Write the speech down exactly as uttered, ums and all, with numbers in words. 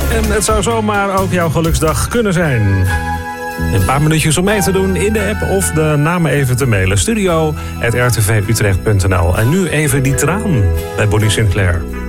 En het zou zomaar ook jouw geluksdag kunnen zijn. Een paar minuutjes om mee te doen in de app of de namen even te mailen. studio at r t v utrecht punt n l. En nu even die traan bij Bonnie Sinclair.